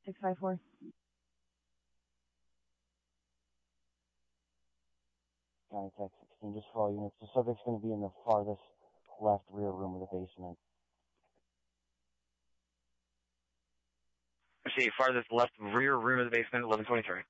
654. County Tech 16, just for all units. The subject's going to be in the farthest left rear room of the basement. I see, farthest left rear room of the basement, 1123.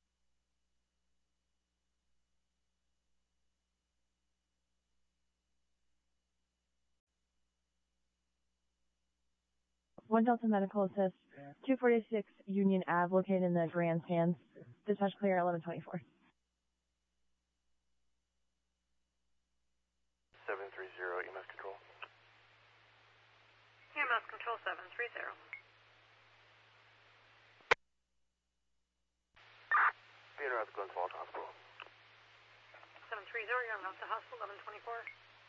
One Delta Medical Assist, 246 Union Ave, located in the grandstands. Dispatch clear, 1124. 730, EMS control. EMS control 730. Peter at the Glens Falls Hospital. 730, you're on route to hospital, 1124.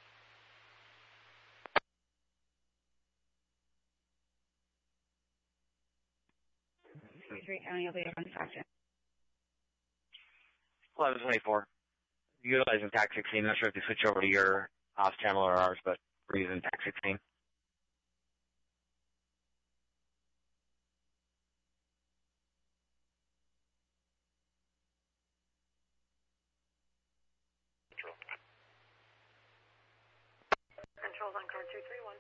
County elevator on traction. 1124. Utilizing TAC 16. Not sure if they switch over to your ops channel or ours, but we're using TAC 16. Controls on card 231.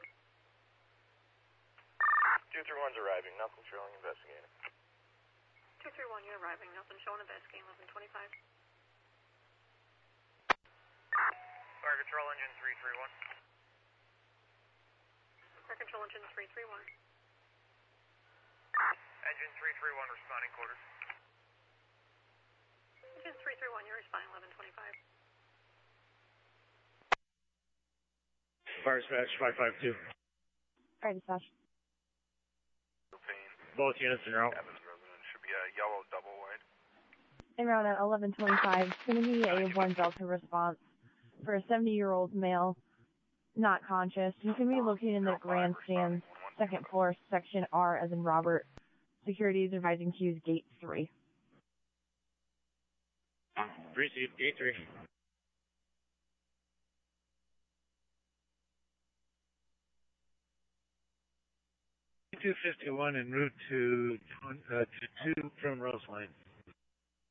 231's arriving, nothing showing, investigating. 231, you're arriving, nothing showing, investigating, 1125. Fire control engine 331. Fire control engine 331. Engine 331 responding quarters. Engine 331, you're responding, 1125. Fire dispatch 552. Fire dispatch. Both units in route. Should be a yellow double wide. En route at 1125. It's going to be a 1 Delta response for a 70-year-old male, not conscious. He's going to be located in the grandstand, second floor, section R as in Robert. Security is advising to use gate 3. Receive gate 3. $251 en route to 2 from Roseline.